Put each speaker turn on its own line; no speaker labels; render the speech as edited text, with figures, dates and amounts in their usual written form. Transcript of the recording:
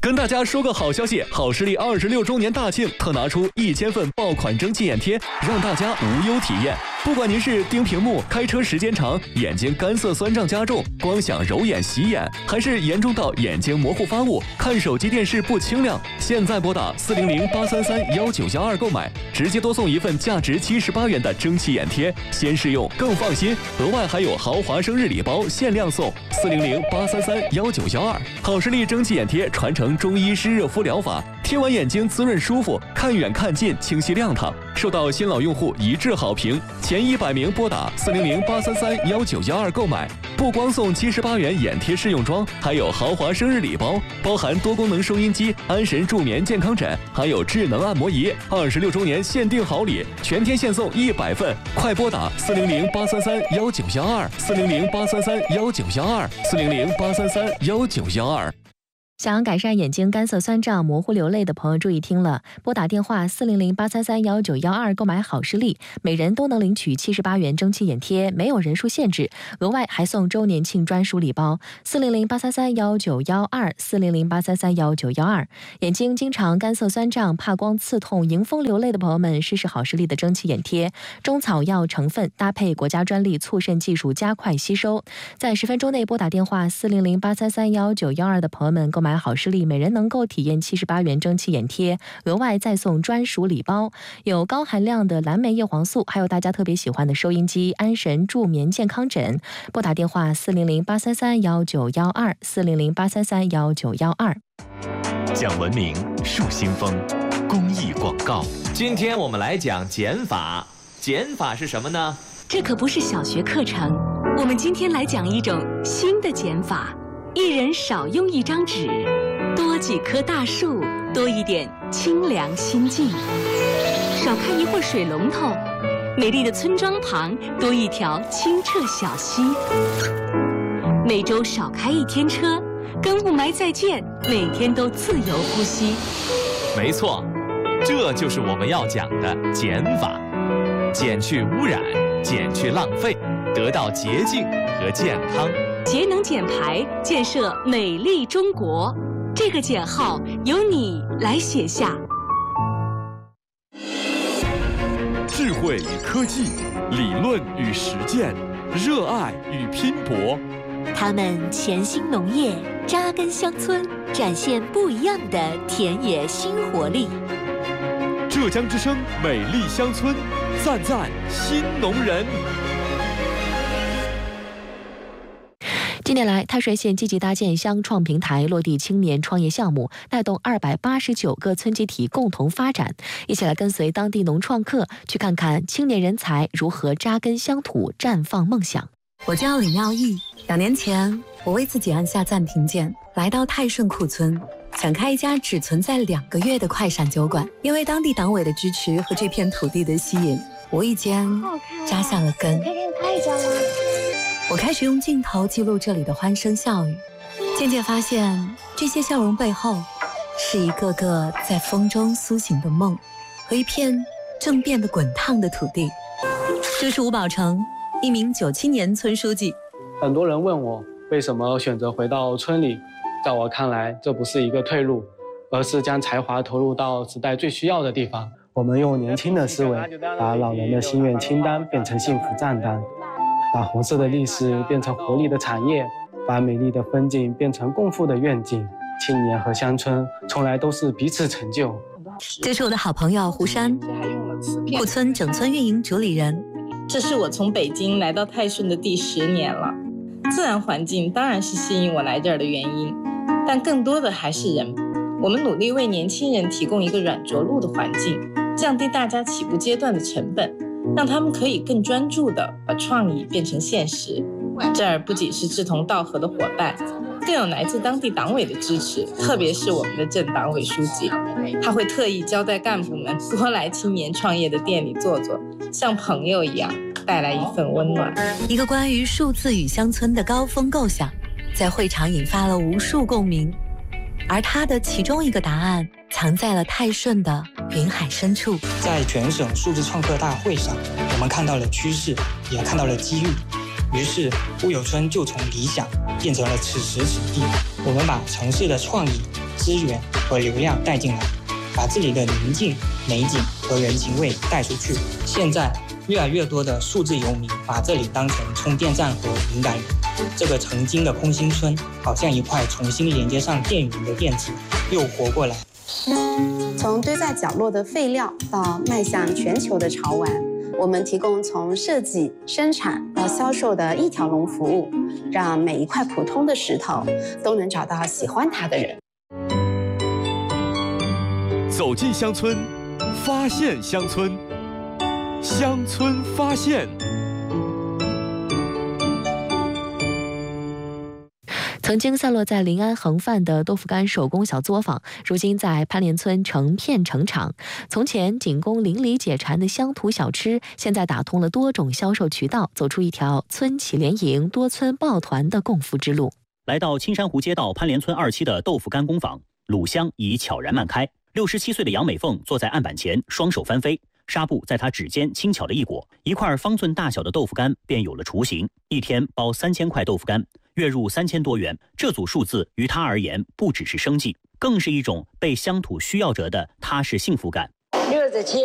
跟大家说个好消息，好视力26周年大庆特拿出1000份爆款蒸汽眼贴，让大家无忧体验。不管您是盯屏幕、开车时间长、眼睛干涩酸胀加重、光想揉眼洗眼，还是严重到眼睛模糊发雾、看手机电视不清亮，现在拨打400-833-1912购买，直接多送一份价值78元的蒸汽眼贴，先试用更放心。额外还有豪华生日礼包限量送，400-833-1912。好视力蒸汽眼贴传承中医湿热敷疗法，贴完眼睛滋润舒服，看远看近清晰亮堂，受到新老用户一致好评。前100名拨打400-833-1912购买，不光送78元眼贴试用装，还有豪华生日礼包，包含多功能收音机、安神助眠健康枕，还有智能按摩仪。26周年限定好礼，全天限送100份，快拨打400-833-1912，400-833-1912，400-833-1912。
想要改善眼睛干涩酸胀、模糊流泪的朋友注意听了，拨打电话400-833-1912购买好视力，每人都能领取78元蒸汽眼贴，没有人数限制，额外还送周年庆专属礼包，400-833-1912，400-833-1912。眼睛经常干涩酸胀、怕光刺痛、迎风流泪的朋友们，试试好视力的蒸汽眼贴，中草药成分搭配国家专利促渗技术，加快吸收。在10分钟内拨打电话400-833-1912的朋友们购买好视力，每人能够体验78元蒸汽眼贴，额外再送专属礼包，有高含量的蓝莓叶黄素，还有大家特别喜欢的收音机、安神助眠健康枕。拨打电话400-833-1912，400-833-1912。
讲文明树新风，公益广告。
今天我们来讲减法。减法是什么呢？
这可不是小学课程，我们今天来讲一种新的减法。一人少用一张纸，多几棵大树，多一点清凉心境；少开一会儿水龙头，美丽的村庄旁多一条清澈小溪；每周少开1天车，跟雾霾再见，每天都自由呼吸。
没错，这就是我们要讲的减法，减去污染，减去浪费，得到洁净和健康。
节能减排，建设美丽中国。这个减号由你来写下。
智慧与科技，理论与实践，热爱与拼搏。
他们潜心农业，扎根乡村，展现不一样的田野新活力。
浙江之声美丽乡村，赞赞新农人。
近年来，泰顺县积极搭建乡创平台，落地青年创业项目，带动289个村集体共同发展。一起来跟随当地农创客，去看看青年人才如何扎根乡土，绽放梦想。
我叫李妙义，2年前，我为自己按下暂停键，来到泰顺库村，想开一家只存在2个月的快闪酒馆。因为当地党委的支持和这片土地的吸引，无意间扎下了根。
可以给你拍一张吗？
我开始用镜头记录这里的欢声笑语，渐渐发现这些笑容背后是一个个在风中苏醒的梦和一片正变得滚烫的土地。这是吴宝成，一名97年村书记。
很多人问我为什么选择回到村里，在我看来，这不是一个退路，而是将才华投入到时代最需要的地方。我们用年轻的思维，把老人的心愿清单变成幸福账单，把红色的历史变成活力的产业，把美丽的风景变成共富的愿景。青年和乡村从来都是彼此成就。
这是我的好朋友胡山，库村整村运营主理人。
这是我从北京来到泰顺的第10年了，自然环境当然是吸引我来这儿的原因，但更多的还是人。我们努力为年轻人提供一个软着陆的环境，降低大家起步阶段的成本，让他们可以更专注地把创意变成现实。这儿不仅是志同道合的伙伴，更有来自当地党委的支持，特别是我们的镇党委书记，他会特意交代干部们多来青年创业的店里坐坐，像朋友一样带来一份温暖。
一个关于数字与乡村的高峰构想，在会场引发了无数共鸣，而它的其中一个答案藏在了泰顺的云海深处。
在全省数字创客大会上，我们看到了趋势，也看到了机遇，于是乌有村就从理想变成了此时此地。我们把城市的创意资源和流量带进来，把这里的宁静、美景和人情味带出去。现在越来越多的数字游民把这里当成充电站和灵感源，这个曾经的空心村好像一块重新连接上电源的电池，又活过来。
从堆在角落的废料到迈向全球的潮玩，我们提供从设计、生产到销售的一条龙服务，让每一块普通的石头都能找到喜欢它的人。
走进乡村，发现乡村，乡村发现。
曾经散落在临安横范的豆腐干手工小作坊，如今在潘连村成片成厂。从前仅供邻里解馋的乡土小吃，现在打通了多种销售渠道，走出一条村企联营、多村抱团的共富之路。
来到青山湖街道潘连村2期的豆腐干工坊，卤香已悄然漫开。67岁的杨美凤坐在案板前，双手翻飞，纱布在她指尖轻巧地一裹，一块方寸大小的豆腐干便有了雏形。一天包3000块豆腐干，月入3000多元，这组数字于他而言不只是生计，更是一种被乡土需要者的踏实幸福感。
6子切，